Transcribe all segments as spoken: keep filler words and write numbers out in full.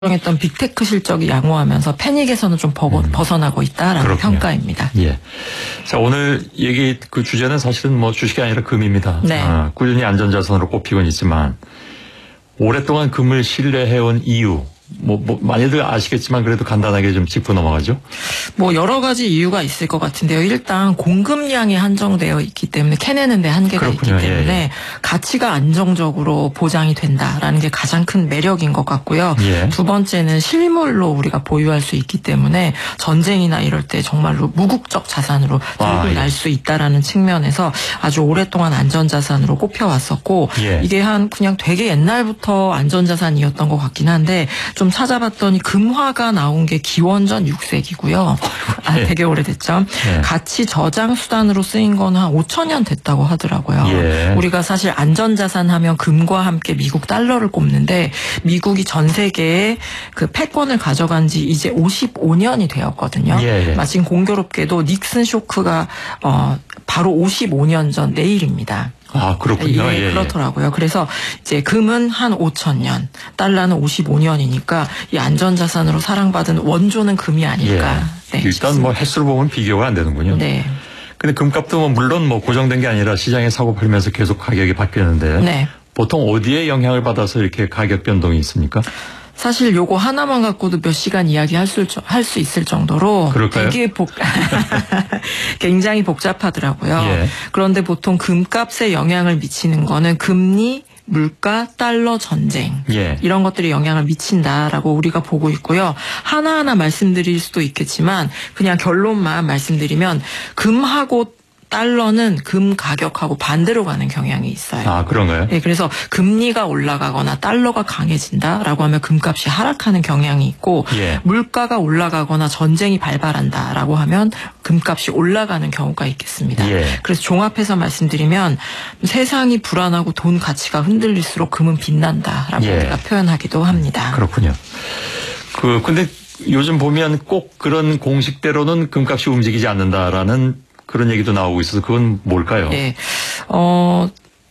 했던 빅테크 실적이 양호하면서 패닉에서는 좀 버, 음. 벗어나고 있다라는 그렇군요. 평가입니다. 예. 자, 오늘 얘기 그 주제는 사실은 뭐 주식이 아니라 금입니다. 네. 아, 꾸준히 안전자산으로 꼽히곤 있지만 오랫동안 금을 신뢰해온 이유. 뭐, 뭐, 많이들 아시겠지만 그래도 간단하게 좀 짚고 넘어가죠. 뭐, 여러 가지 이유가 있을 것 같은데요. 일단, 공급량이 한정되어 있기 때문에, 캐내는 데 한계가 그렇군요. 있기 때문에, 예, 예. 가치가 안정적으로 보장이 된다라는 게 가장 큰 매력인 것 같고요. 예. 두 번째는 실물로 우리가 보유할 수 있기 때문에, 전쟁이나 이럴 때 정말로 무국적 자산으로 들고 아, 날 수 예. 있다라는 측면에서 아주 오랫동안 안전자산으로 꼽혀왔었고, 예. 이게 한, 그냥 되게 옛날부터 안전자산이었던 것 같긴 한데, 좀 찾아봤더니 금화가 나온 게 기원전 육 세기고요. 아, 되게 오래됐죠. 예. 가치 저장 수단으로 쓰인 건 한 오천 년 됐다고 하더라고요. 예. 우리가 사실 안전자산 하면 금과 함께 미국 달러를 꼽는데 미국이 전 세계에 그 패권을 가져간 지 이제 오십오 년이 되었거든요. 예. 마침 공교롭게도 닉슨 쇼크가 어, 바로 오십오 년 전 내일입니다. 아, 그렇군요. 예, 예, 그렇더라고요. 그래서 이제 금은 한 오천 년, 달러는 오십오 년이니까 이 안전자산으로 사랑받은 원조는 금이 아닐까. 예. 네, 일단 싶습니다. 뭐 횟수를 보면 비교가 안 되는군요. 네. 근데 금값도 뭐 물론 뭐 고정된 게 아니라 시장에 사고 팔면서 계속 가격이 바뀌었는데 네. 보통 어디에 영향을 받아서 이렇게 가격 변동이 있습니까? 사실 요거 하나만 갖고도 몇 시간 이야기할 수, 할 수 있을 정도로 그럴까요? 되게 복, 굉장히 복잡하더라고요. 예. 그런데 보통 금값에 영향을 미치는 거는 금리, 물가, 달러, 전쟁 예. 이런 것들이 영향을 미친다라고 우리가 보고 있고요. 하나하나 말씀드릴 수도 있겠지만 그냥 결론만 말씀드리면 금하고 달러는 금 가격하고 반대로 가는 경향이 있어요. 아, 그런가요? 네, 그래서 금리가 올라가거나 달러가 강해진다라고 하면 금값이 하락하는 경향이 있고 예. 물가가 올라가거나 전쟁이 발발한다라고 하면 금값이 올라가는 경우가 있겠습니다. 예. 그래서 종합해서 말씀드리면 세상이 불안하고 돈 가치가 흔들릴수록 금은 빛난다라고 예. 우리가 표현하기도 합니다. 그렇군요. 그 근데 요즘 보면 꼭 그런 공식대로는 금값이 움직이지 않는다라는 그런 얘기도 나오고 있어서 그건 뭘까요? 네. 어,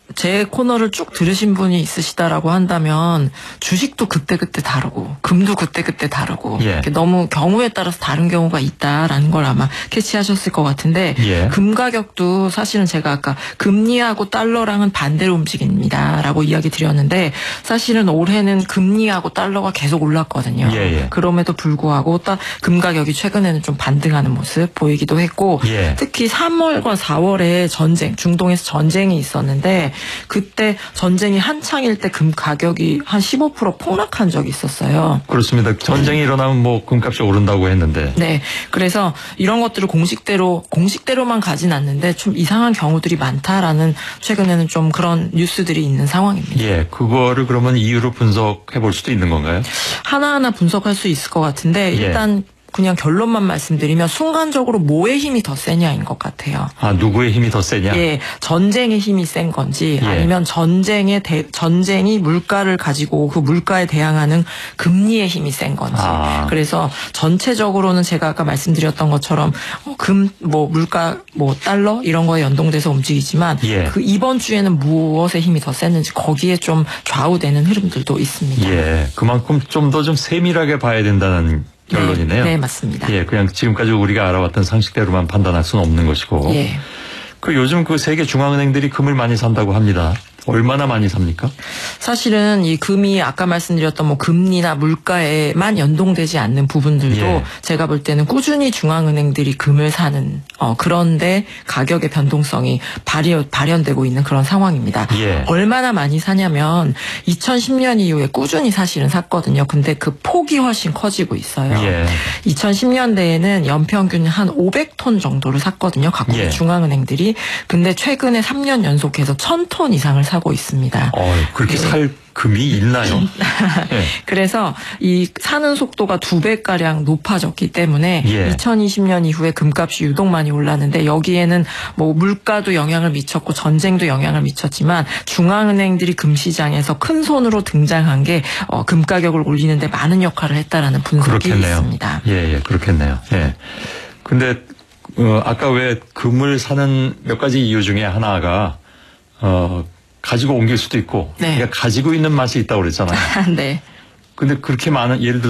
제 코너를 쭉 들으신 분이 있으시다라고 한다면 주식도 그때그때 다르고 금도 그때그때 다르고 예. 너무 경우에 따라서 다른 경우가 있다라는 걸 아마 캐치하셨을 것 같은데 예. 금 가격도 사실은 제가 아까 금리하고 달러랑은 반대로 움직입니다라고 이야기 드렸는데 사실은 올해는 금리하고 달러가 계속 올랐거든요. 예예. 그럼에도 불구하고 금 가격이 최근에는 좀 반등하는 모습 보이기도 했고 예. 특히 삼월과 사월에 전쟁, 중동에서 전쟁이 있었는데 그때 전쟁이 한창일 때 금 가격이 한 십오 퍼센트 폭락한 적이 있었어요. 그렇습니다. 전쟁이 일어나면 뭐 금값이 오른다고 했는데. 네. 그래서 이런 것들을 공식대로, 공식대로만 가진 않는데 좀 이상한 경우들이 많다라는 최근에는 좀 그런 뉴스들이 있는 상황입니다. 예. 그거를 그러면 이유로 분석해 볼 수도 있는 건가요? 하나하나 분석할 수 있을 것 같은데 일단 예. 그냥 결론만 말씀드리면 순간적으로 뭐의 힘이 더 세냐인 것 같아요. 아, 누구의 힘이 더 세냐? 예, 전쟁의 힘이 센 건지 예. 아니면 전쟁의 대, 전쟁이 물가를 가지고 그 물가에 대항하는 금리의 힘이 센 건지. 아. 그래서 전체적으로는 제가 아까 말씀드렸던 것처럼 금, 뭐 물가, 뭐 달러 이런 거에 연동돼서 움직이지만 예. 그 이번 주에는 무엇의 힘이 더 셌는지 거기에 좀 좌우되는 흐름들도 있습니다. 예, 그만큼 좀 더 좀 세밀하게 봐야 된다는. 결론이네요. 네, 네, 맞습니다. 예, 그냥 지금까지 우리가 알아왔던 상식대로만 판단할 수는 없는 것이고. 예. 그 요즘 그 세계 중앙은행들이 금을 많이 산다고 합니다. 얼마나 많이 삽니까? 사실은 이 금이 아까 말씀드렸던 뭐 금리나 물가에만 연동되지 않는 부분들도 예. 제가 볼 때는 꾸준히 중앙은행들이 금을 사는 어 그런데 가격의 변동성이 발현, 발현되고 있는 그런 상황입니다. 예. 얼마나 많이 사냐면 이천십 년 이후에 꾸준히 사실은 샀거든요. 근데 그 폭이 훨씬 커지고 있어요. 예. 이천십 년대에는 연평균 한 오백 톤 정도를 샀거든요. 각국의 예. 중앙은행들이. 근데 최근에 삼 년 연속해서 천 톤 이상을 사고 있습니다. 어, 그렇게 네. 살 금이 있나요? 네. 그래서 이 사는 속도가 두 배가량 높아졌기 때문에 예. 이천이십 년 이후에 금값이 유독 많이 올랐는데 여기에는 뭐 물가도 영향을 미쳤고 전쟁도 영향을 미쳤지만 중앙은행들이 금시장에서 큰 손으로 등장한 게 어, 금 가격을 올리는 데 많은 역할을 했다라는 분석이 그렇겠네요. 있습니다. 예, 예, 그렇겠네요. 예. 근데 어, 아까 왜 금을 사는 몇 가지 이유 중에 하나가 어 가지고 옮길 수도 있고, 네. 그러니까 가지고 있는 맛이 있다고 그랬잖아요. 네. 근데 그렇게 많은 예를 들어